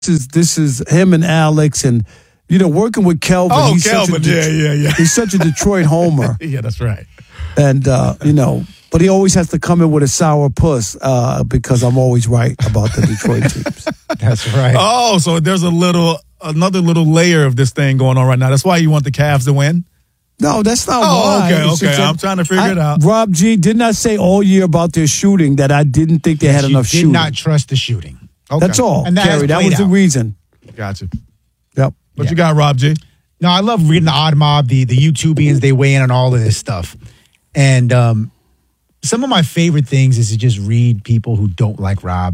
this is him and Alex and, working with Kelvin. Oh, Kelvin, yeah. He's such a Detroit homer. Yeah, that's right. And, but he always has to come in with a sour puss because I'm always right about the Detroit teams. That's right. Oh, so there's another little layer of this thing going on right now. That's why you want the Cavs to win? No, that's not why. Okay. I'm trying to figure it out. Rob G, didn't I say all year about their shooting that I didn't think they had enough shooting? Did not trust the shooting. Okay. That's all, and Kerry. That was the reason. Gotcha. Yep. What you got, Rob G? No, I love reading the Odd Mob, the YouTubians. They weigh in on all of this stuff. And some of my favorite things is to just read people who don't like Rob.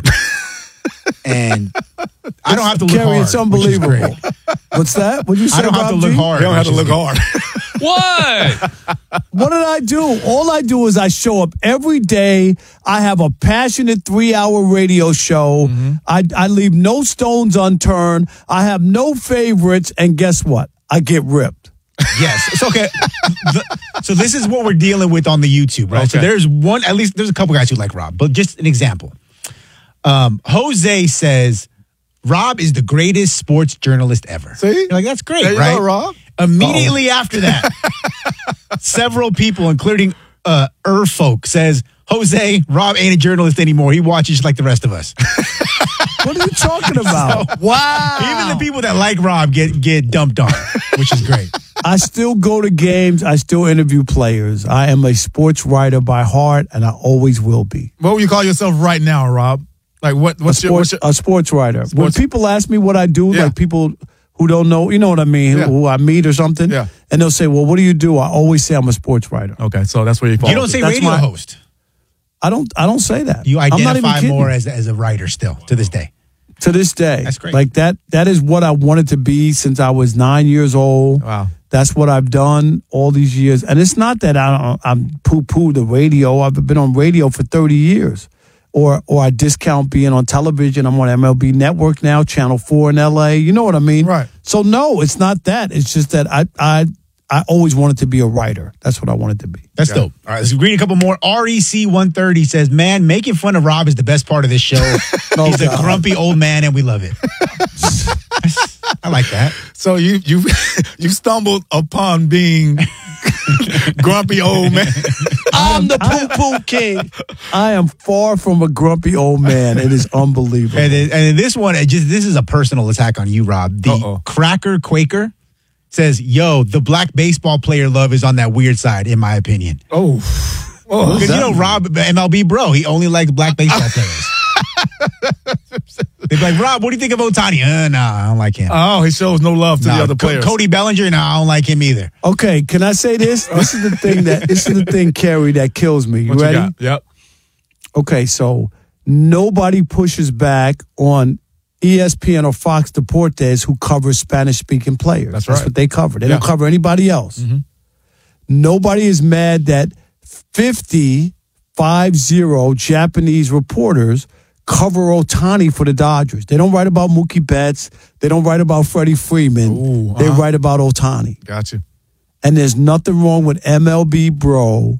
And I don't have to look Kerry, hard. It's unbelievable. What's that? What'd you say, I don't have to look hard. You don't have to look hard. What? What did I do? All I do is I show up every day. I have a passionate 3-hour radio show. Mm-hmm. I leave no stones unturned. I have no favorites. And guess what? I get ripped. Yes. It's okay. So this is what we're dealing with on the YouTube, right? Okay. So there's a couple guys who like Rob, but just an example. Jose says, Rob is the greatest sports journalist ever. See? You're like, that's great, There you right? go, Rob. Immediately after that, several people, including Folk, says, Jose, Rob ain't a journalist anymore. He watches just like the rest of us. What are you talking about? Wow. Even the people that like Rob get dumped on, which is great. I still go to games. I still interview players. I am a sports writer by heart, and I always will be. What would you call yourself right now, Rob? Like what's your a sports writer? When people ask me what I do, Yeah. like people who don't know, you know what I mean, Yeah. who I meet or something, Yeah. and they'll say, well, what do you do? I always say I'm a sports writer. Okay, so that's where you fall. You don't say That's radio my- host. I don't say that. You I'm not even identify kidding. more as a writer still to this day. To this day. That's great. Like that is what I wanted to be since I was 9 years old. Wow. That's what I've done all these years. And it's not that I'm poo-poo the radio. I've been on radio for 30 years. Or I discount being on television. I'm on MLB Network now, Channel 4 in LA. You know what I mean? Right. So no, it's not that. It's just that I always wanted to be a writer. That's what I wanted to be. That's dope. All right, let's read a couple more. REC 130 says, man, making fun of Rob is the best part of this show. He's a grumpy old man, and we love it. I like that. So you stumbled upon being grumpy old man. I'm the poo-poo king. I am far from a grumpy old man. It is unbelievable. And this one, this is a personal attack on you, Rob. The Cracker Quaker says, yo, the black baseball player love is on that weird side, in my opinion. Because Rob, MLB bro, he only likes black baseball players. They'd be like, Rob, what do you think of Ohtani? Nah, I don't like him. Oh, he shows no love to the other players. Cody Bellinger? Nah, I don't like him either. Okay, can I say this? This is the thing, Kerry, that kills me. You ready? got? Yep. Okay, so nobody pushes back on ESPN or Fox Deportes who covers Spanish-speaking players. That's right. That's what they cover. They don't cover anybody else. Mm-hmm. Nobody is mad that 50 Japanese reporters cover Ohtani for the Dodgers. They don't write about Mookie Betts. They don't write about Freddie Freeman. They write about Ohtani. Gotcha. And there's nothing wrong with MLBBro.com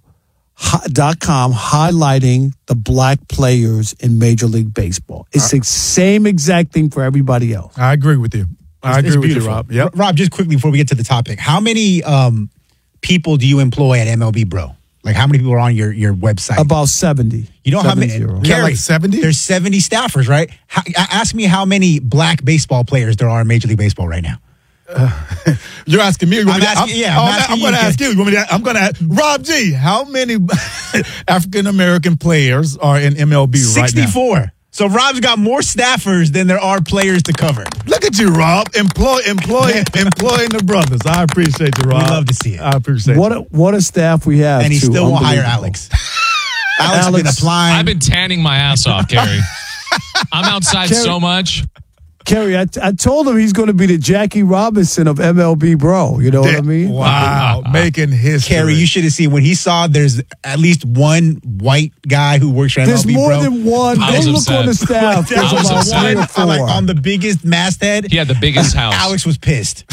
highlighting the black players in Major League Baseball. It's the same exact thing for everybody else. I agree with you. I agree with you, Rob. Yep. Rob, just quickly before we get to the topic, how many people do you employ at MLB Bro? Like, how many people are on your website? About 70. You know how many? You got like 70? There's 70 staffers, right? Ask me how many black baseball players there are in Major League Baseball right now. You're asking me. I'm going to ask you. You want me to? I'm going to ask Rob G. How many African American players are in MLB 64. right now? 64. So Rob's got more staffers than there are players to cover. Look at you, Rob. Employing the brothers. I appreciate you, Rob. We love to see it. I appreciate it. What a staff we have. And he too. still won't hire Alex. Alex has been applying. I've been tanning my ass off, Kerry. I'm outside so much. Kerry, I told him he's going to be the Jackie Robinson of MLB Bro. You know what I mean? Wow. Making history. Kerry, you should have seen when he saw there's at least one white guy who works for MLB There's more Bro. than one. I was Go look upset. on the staff. There There's I was about upset. 3 or 4. Like on the biggest masthead. He had the biggest house. Alex was pissed.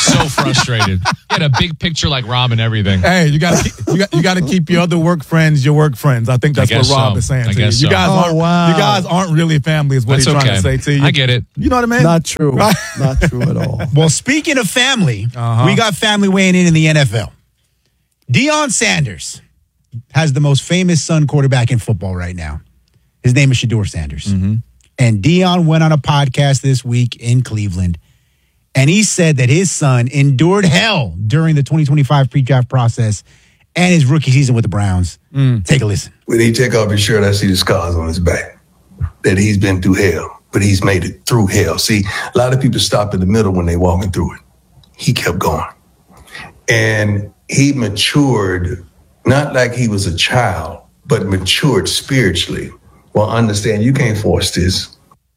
so frustrated. He had a big picture like Rob and everything. Hey, you got to keep your other work friends your work friends. I think that's what Rob is saying to you. You guys aren't really family is what he's trying to say to you. I get it. You know what I mean? Not true. Not true at all. Well, speaking of family, we got family weighing in the NFL. Deion Sanders has the most famous son quarterback in football right now. His name is Shedeur Sanders. Mm-hmm. And Deion went on a podcast this week in Cleveland, and he said that his son endured hell during the 2025 pre-draft process and his rookie season with the Browns. Take a listen. When he take off his shirt, I see the scars on his back. That he's been through hell, but he's made it through hell. See, a lot of people stop in the middle when they're walking through it. He kept going. And he matured, not like he was a child, but matured spiritually. Well, understand, you can't force this.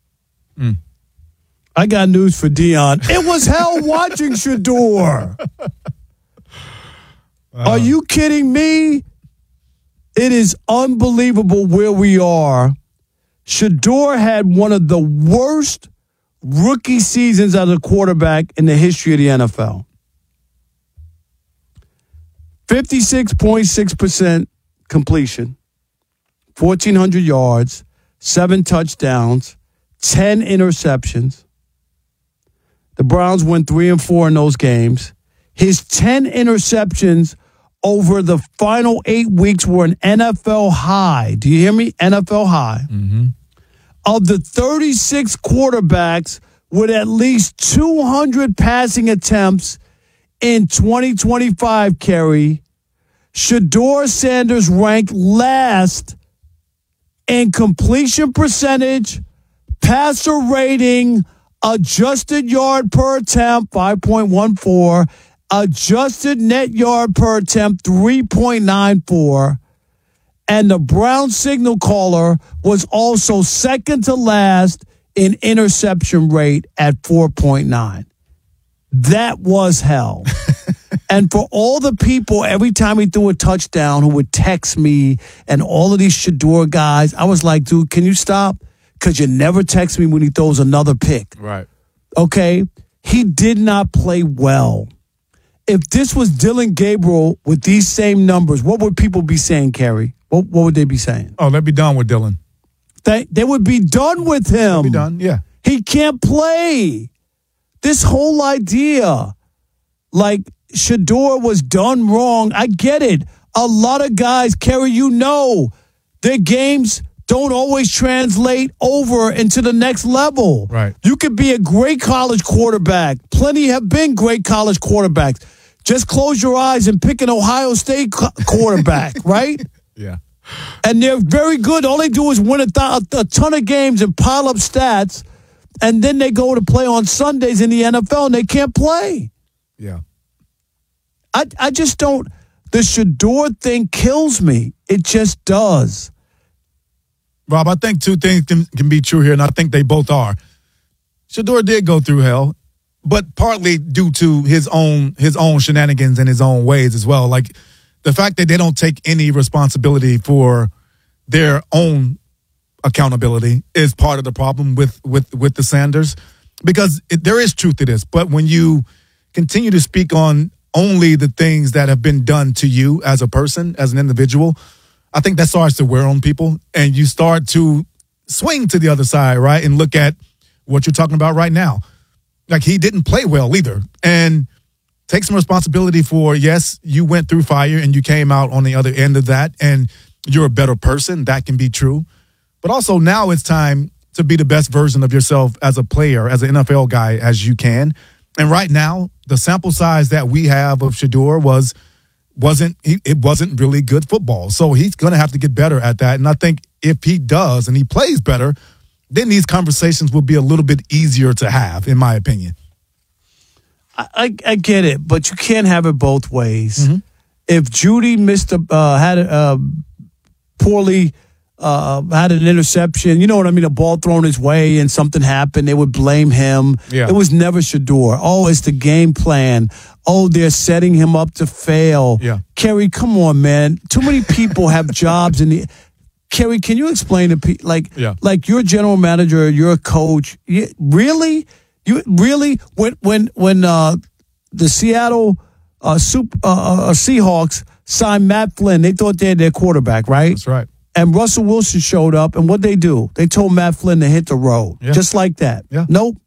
I got news for Deion. It was hell watching Shedeur. Are you kidding me? It is unbelievable where we are. Shedeur had one of the worst rookie seasons as a quarterback in the history of the NFL. 56.6% completion, 1,400 yards, 7 touchdowns, 10 interceptions. The Browns went 3-4 in those games. His 10 interceptions over the final 8 weeks were an NFL high. Do you hear me? NFL high. Mm-hmm. Of the 36 quarterbacks with at least 200 passing attempts in 2025, Kerry, Shedeur Sanders ranked last in completion percentage, passer rating, adjusted yard per attempt, 5.14, adjusted net yard per attempt, 3.94, and the Browns signal caller was also second to last in interception rate at 4.9. That was hell. And for all the people, every time he threw a touchdown, who would text me and all of these Shedeur guys, I was like, dude, can you stop? Because you never text me when he throws another pick. Right. Okay? He did not play well. If this was Dylan Gabriel with these same numbers, what would people be saying, Kerry? What would they be saying? Oh, they'd be done with Dylan. They would be done with him. They'd be done, yeah. He can't play. This whole idea, like Shedeur was done wrong. I get it. A lot of guys, Kerry, you know, their games don't always translate over into the next level. Right. You could be a great college quarterback. Plenty have been great college quarterbacks. Just close your eyes and pick an Ohio State quarterback, right? Yeah. And they're very good. All they do is win a ton of games and pile up stats, and then they go to play on Sundays in the NFL, and they can't play. Yeah. I just don't. The Shedeur thing kills me. It just does. Rob, I think two things can be true here, and I think they both are. Shedeur did go through hell, but partly due to his own shenanigans and his own ways as well. Like the fact that they don't take any responsibility for their own accountability is part of the problem with the Sanders, because there is truth to this. But when you continue to speak on only the things that have been done to you as a person, as an individual, I think that starts to wear on people, and you start to swing to the other side, right, and look at what you're talking about right now. Like, he didn't play well either, and take some responsibility for, yes, you went through fire and you came out on the other end of that, and you're a better person. That can be true. But also now it's time to be the best version of yourself as a player, as an NFL guy, as you can. And right now, the sample size that we have of Shedeur wasn't really good football. So he's going to have to get better at that. And I think if he does and he plays better, then these conversations will be a little bit easier to have, in my opinion. I get it, but you can't have it both ways. Mm-hmm. If Judy had an interception, you know what I mean, a ball thrown his way and something happened, they would blame him. Yeah. It was never Shedeur. Oh, it's the game plan. Oh, they're setting him up to fail. Yeah. Kerry, come on, man. Too many people have jobs in the... Kerry, can you explain to people, like you're a general manager, you're a coach. When the Seattle Seahawks signed Matt Flynn. They thought they had their quarterback, right? That's right. And Russell Wilson showed up, and what'd they do? They told Matt Flynn to hit the road. Yeah. Just like that. Yeah. Nope.